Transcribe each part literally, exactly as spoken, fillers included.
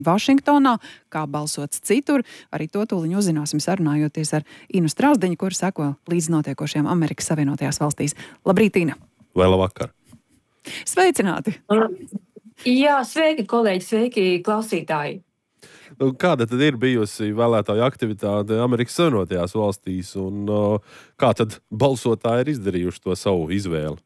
Vašingtonā, kā balsots citur. Arī to tūliņ uzzināsim sarunājoties ar Inu Strausdiņu, kur seko līdz notiekošiem Amerikas Savienotajās valstīs. Labrīt, Ina! Vai labvakar! Sveicināti! Jā, sveiki, kolēģi, sveiki, klausītāji! Kāda tad ir bijusi vēlētāju aktivitāte Amerikas Savienotajās valstīs un uh, kā tad balsotāji ir izdarījuši to savu izvēli?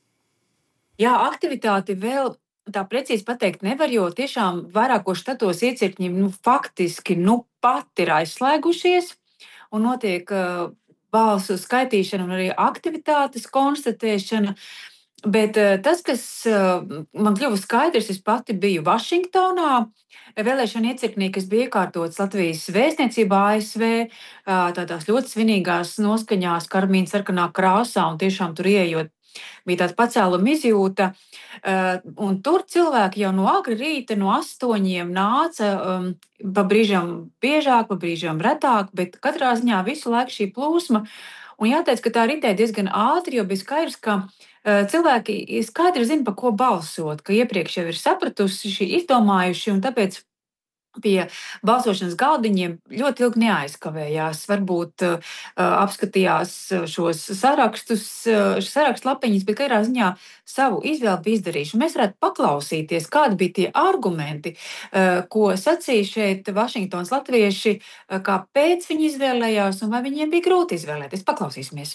Jā, aktivitāti vēl tā precīzi pateikt nevar, jo tiešām vairākos štatos iecirkņi nu, faktiski nu pat ir aizslēgušies un notiek uh, balsu skaitīšana un arī aktivitātes konstatēšana. Bet uh, tas, kas uh, man kļuva skaidrs, es pati biju Vašingtonā, vēlēšana iecirknī, kas bija iekārtots Latvijas vēstniecībā A S V, uh, tādās ļoti svinīgās noskaņās, karmīna sarkanā krāsā, un tiešām tur ieejot bija tāds pacēluma izjūta, uh, un tur cilvēki jau no agri rīta, no astoņiem nāca, um, pa brīžam biežāk, pa brīžam retāk, bet katrā ziņā visu laiku šī plūsma. Un jāteic, ka tā ritēja diezgan ātri, jo bija skaidrs, ka uh, cilvēki skaidri zina, pa ko balsot, ka iepriekš jau ir sapratuši, izdomājuši, un tāpēc pie balsošanas galdiņiem ļoti ilgi neaizkavējās. Varbūt uh, apskatījās šos sarakstus, uh, sarakstu lapiņas, bet katrā ziņā savu izvēli bija izdarījuši. Mēs varētu paklausīties, kādi bija tie argumenti, uh, ko sacīja šeit Vašingtonas latvieši, uh, kāpēc viņi izvēlējās un vai viņiem bija grūti izvēlēties. Paklausīsimies.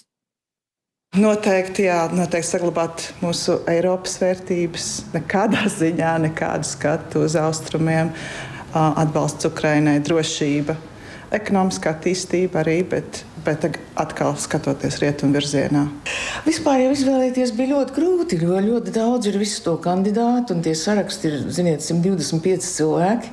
Noteikti, jā, noteikti saglabāt mūsu Eiropas vērtības, nekādā ziņā, nekādu skatu uz austrumiem. Atbalsts Ukrainai, drošība, ekonomiskā attīstība arī, bet, bet atkal skatoties rietumu virzienā. Vispār jau izvēlēties bija ļoti grūti, jo ļoti daudz ir visu to kandidātu, un tie saraksti ir, ziniet, simt divdesmit pieci cilvēki,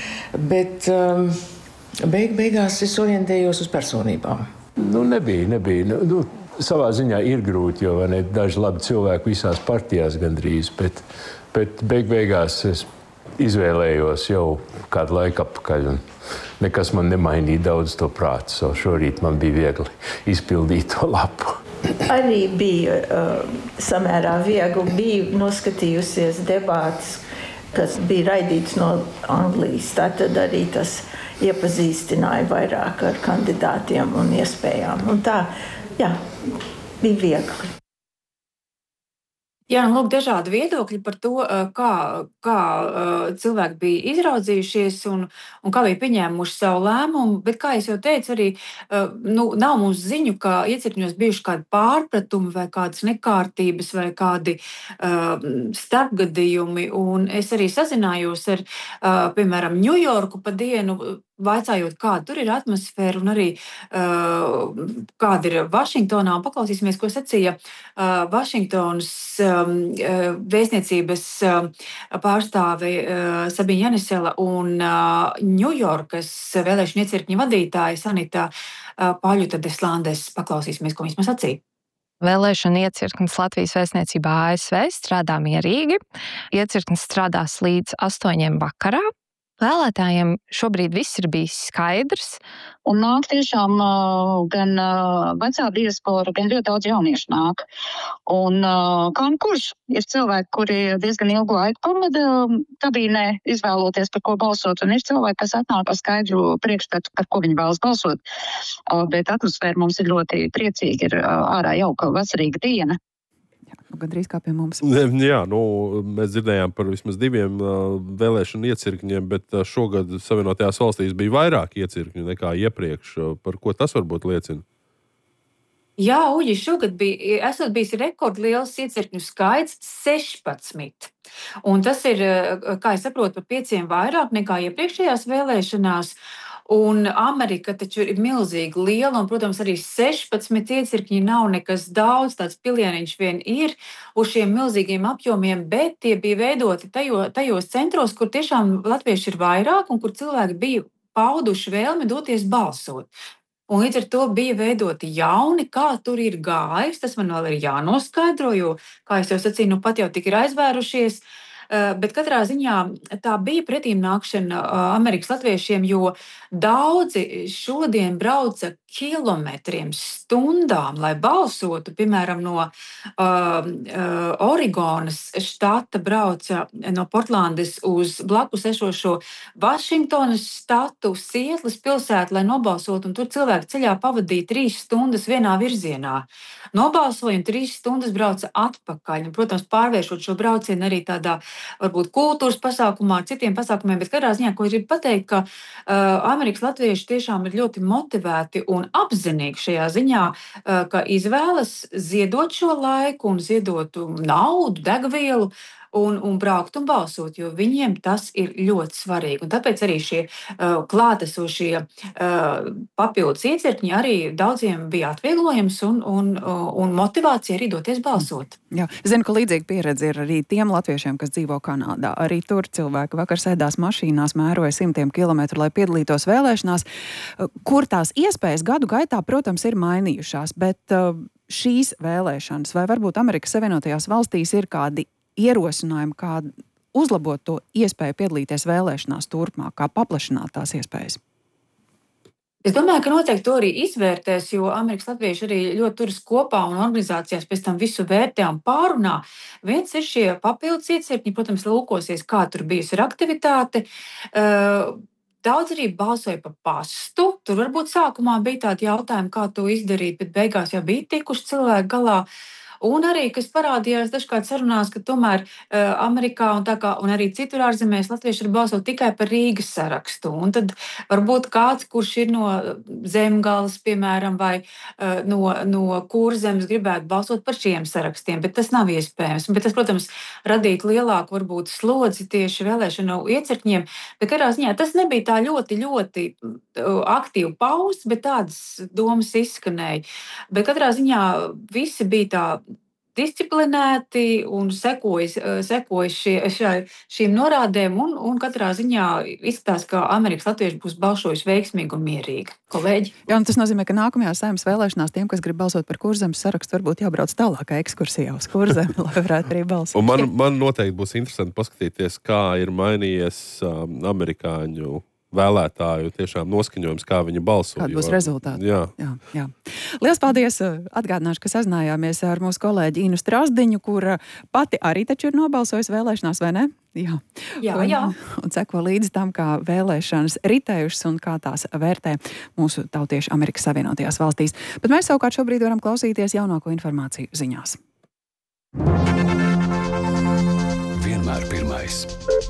bet um, beig, beigās es orientējos uz personībām. Nu, nebija, nebija. Nu, savā ziņā ir grūti, jo ne, daži labi cilvēki visās partijās gandrīz, bet, bet beig, beigās es izvēlējos jau kādu laiku atpakaļ, un nekas man nemainīja daudz to prātu. So šorīt man bija viegli izpildīt to lapu. Arī bija uh, samērā viegli. Biju noskatījusies debātus, kas bija raidīts no Anglijas. Tātad arī tas iepazīstināja vairāk ar kandidātiem un iespējām. Un tā, jā, bija viegli. Jā, nu, lūk, dažādi viedokļi par to, kā, kā cilvēki bija izraudzījušies un, un kā bija pieņēmuši savu lēmumu. Bet, kā jau teicu, arī nu, nav mums ziņu, ka iecirkņos bijuši kādi pārpratumi vai kādas nekārtības vai kādi uh, starpgadījumi. Un es arī sazinājos ar, uh, piemēram, Ņujorku pa dienu, vaicājot, kāda tur ir atmosfēra un arī uh, kāda ir Vašingtonā. Un paklausīsimies, ko sacīja uh, Vašingtonas um, vēstniecības uh, pārstāve uh, Sabīna Janisela un uh, Ņujorkas vēlēšana iecirkņa vadītāja Sanita uh, Paļuta Deslandes. Paklausīsimies, ko viņas man sacīja. Vēlēšana iecirknis Latvijas vēstniecībā A S V strādā mierīgi. Iecirknis strādās līdz astoņiem vakarā. Vēlētājiem šobrīd viss ir bijis skaidrs. Un nāk tiešām uh, gan uh, vecā diaspora, gan ļoti daudz jauniešu nāk. Un uh, kā un kurš ir cilvēki, kuri diezgan ilgu laiku pavada kabīnē, izvēloties, par ko balsot, un ir cilvēki, kas atnāk ar skaidru priekšstatu, par ko viņi vēlas balsot. Uh, bet atmosfēra mums ir ļoti priecīga, ir uh, ārā jauka vasarīga diena. Gandrīz kā pie mums. Jā, nu, mēs dzirdējām par vismaz diviem uh, vēlēšanu iecirkņiem, bet uh, šogad Savienotajās valstīs bija vairāk iecirkņu nekā iepriekš. Par ko tas varbūt liecina? Jā, Uģi, šogad bija, esot bijis rekordliels iecirkņu skaits sešpadsmit. Un tas ir, kā es saprotu, par pieciem vairāk nekā iepriekšējās vēlēšanās. Un Amerika taču ir milzīgi liela, un, protams, arī sešpadsmit iecirkņi nav nekas daudz, tāds pilieniņš vien ir uz šiem milzīgiem apjomiem, bet tie bija veidoti tajo, tajos centros, kur tiešām latvieši ir vairāk un kur cilvēki bija pauduši vēlmi doties balsot. Un līdz ar to bija veidoti jauni, kā tur ir gājis, tas man vēl ir jānoskaidro, jo, kā es jau sacīju, nu pat jau tik ir aizvērušies. bet katrā ziņā tā bija pretīm nākšana Amerikas latviešiem, jo daudzi šodien brauca kilometriem, stundām, lai balsotu. Piemēram, no uh, uh, Origonas štata brauca no Portlandes uz blakus esošo Vašingtonas štatu, Sietlas pilsētu, lai nobalsotu, un tur cilvēki ceļā pavadīja trīs stundas vienā virzienā. Nobalsoja un trīs stundas brauca atpakaļ. Un, protams, pārvēršot šo braucienu arī tādā, varbūt, kultūras pasākumā, ar citiem pasākumiem, bet katrā ziņā, ko es gribu pateikt, ka uh, Amerikas latvieši tiešām ir ļoti motivēti un apzinīgi šajā ziņā, uh, ka izvēlas ziedot šo laiku un ziedot naudu, degvielu, Un, un braukt un balsot, jo viņiem tas ir ļoti svarīgi. Un tāpēc arī šie uh, klātesošie uh, papildus iecirkņi arī daudziem bija atvieglojums un, un, un motivācija arī doties balsot. Jā, zinu, ka līdzīga pieredze ir arī tiem latviešiem, kas dzīvo Kanādā. Arī tur cilvēki vakar sēdās mašīnās, mēroja simtiem kilometru, lai piedalītos vēlēšanās, kur tās iespējas gadu gaitā, protams, ir mainījušās, bet uh, šīs vēlēšanas vai varbūt Amerikas Savienotajās valstīs ir kādi ierosinājumi, kā uzlabot to iespēju piedalīties vēlēšanās turpmāk, kā paplašināt tās iespējas? Es domāju, ka noteikti to arī izvērtēs, jo Amerikas latvieši arī ļoti turas kopā un organizācijās pēc tam visu vērtē un pārunā. Viens ir šie papildus iecirkņi, protams, lūkosies, kā tur bijusi ir aktivitāte. Daudz arī balsoja pa pastu. Tur varbūt sākumā bija tādi jautājumi, kā to izdarīt, bet beigās jau bija tikuši cilvēki galā. Un arī, kas parādījās dažkārt sarunās, ka tomēr uh, Amerikā un, kā, un arī citur ārzemēs latvieši ir balsot tikai par Rīgas sarakstu. Un tad varbūt kāds, kurš ir no Zemgales, piemēram, vai uh, no, no Kurzemes, gribētu balsot par šiem sarakstiem, bet tas nav iespējams. Bet tas, protams, radītu lielāku varbūt slodzi tieši vēlēšanu iecirkņiem, bet katrā ziņā tas nebija tā ļoti, ļoti uh, aktīvi pausts, bet tādas domas izskanēja. Bet katrā ziņā visi bija tā disciplinēti un sekoja, sekoja šie, šai, šīm norādēm, un, un katrā ziņā izskatās, ka Amerikas latvieši būs balsojuši veiksmīgi un mierīgi. Kolēģi? Jā, un tas nozīmē, ka nākamajās Saeimas vēlēšanās tiem, kas grib balsot par Kurzemes sarakstu, varbūt jābrauc tālākā ekskursijā uz Kurzemi, lai varētu arī balsot. Un man, man noteikti būs interesanti paskatīties, kā ir mainījies um, amerikāņu vēlētāju tiešām noskaņojums, kā viņi balso. Kāda būs rezultāti. Jā. Jā, jā. Lielas paldies! Atgādināšu, ka sazinājāmies ar mūsu kolēģi Inu Strasdiņu, kura pati arī taču ir nobalsojusi vēlēšanās, vai ne? Jā, jā. Un, jā. un seko līdzi tam, kā vēlēšanas ritējušas un kā tās vērtē mūsu tautieši Amerikas Savienotajās valstīs. Bet mēs savukārt šobrīd varam klausīties jaunāko informāciju ziņās. Vienmēr pirmais.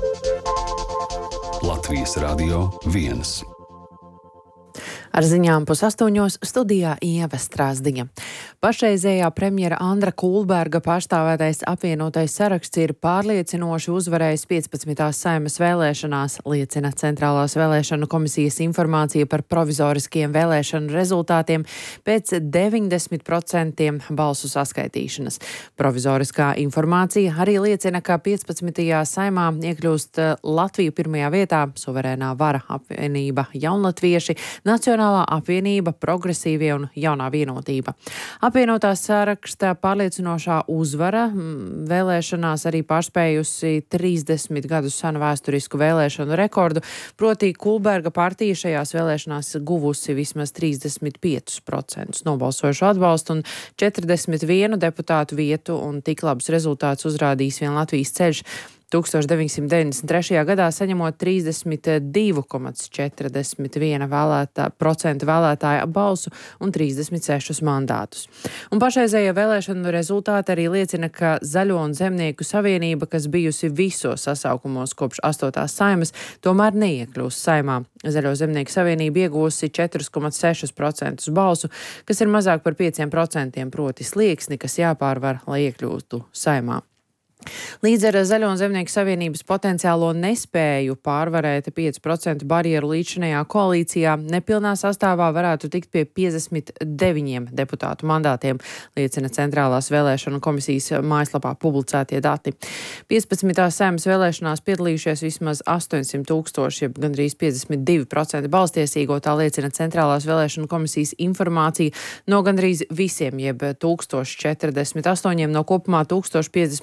Latvijas Radio viens. Ar ziņām pusastoņos studijā Ieva Strāzdiņa. Pašreizējā premjera Andra Kulberga pārstāvētais apvienotais saraksts ir pārliecinoši uzvarējis piecpadsmitās Saeimas vēlēšanās, liecina Centrālās vēlēšanu komisijas informācija par provizoriskiem vēlēšanu rezultātiem pēc deviņdesmit procentiem balsu saskaitīšanas. Provizoriskā informācija arī liecina, ka piecpadsmitajā Saeimā iekļūst Latviju pirmajā vietā suverēnā vara apvienība Jaunlatvieši, Nacionālā apvienība, Progresīvie un Jaunā vienotība. Apvienotā saraksta pārliecinošā uzvara vēlēšanās arī pārspējusi trīsdesmit gadus senu vēsturisku vēlēšanu rekordu, proti Kulberga partija šajās vēlēšanās guvusi vismaz trīsdesmit piecus procentus nobalsojušu atbalstu un četrdesmit vienu deputātu vietu, un tik labus rezultātus uzrādījis vien Latvijas ceļš. tūkstoš deviņsimt deviņdesmit trešajā gadā saņemot trīsdesmit divi komats četrdesmit viena procenta vēlētāja balsu un trīsdesmit sešus mandātus. Un pašreizējie vēlēšanu rezultāti arī liecina, ka Zaļo un Zemnieku savienība, kas bijusi visos sasaukumos kopš astotās Saeimas, tomēr neiekļūst Saeimā. Zaļo Zemnieku savienība iegūsi četri komats seši procenti balsu, kas ir mazāk par pieciem procentiem, proti slieksni, kas jāpārvar, lai iekļūtu Saeimā. Līdz ar Zaļo un Zemnieku savienības potenciālo nespēju pārvarēt pieci procenti barjeru līdzinējā koalīcijā, nepilnā sastāvā varētu tikt pie piecdesmit deviņiem deputātu mandātiem, liecina Centrālās vēlēšanu komisijas mājaslapā publicētie dati. piecpadsmitās Saeimas vēlēšanās piedalījušies vismaz astoņsimt tūkstoši, jeb gandrīz piecdesmit divi procenti balstiesīgo, tā liecina Centrālās vēlēšanu komisijas informācija no gandrīz visiem, jeb tūkstoš četrdesmit astoņiem no kopumā tūkstoš piecdesmit deviņiem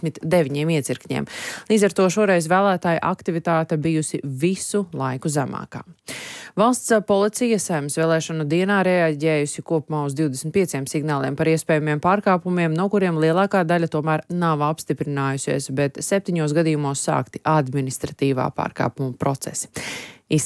deviņiem iecirkņiem. Līdz ar to šoreiz vēlētāju aktivitāte bijusi visu laiku zemākā. Valsts policija Saeimas vēlēšanu dienā reaģējusi kopumā uz divdesmit pieciem signāliem par iespējamiem pārkāpumiem, no kuriem lielākā daļa tomēr nav apstiprinājusies, bet septiņos gadījumos sākti administratīvā pārkāpuma procesi.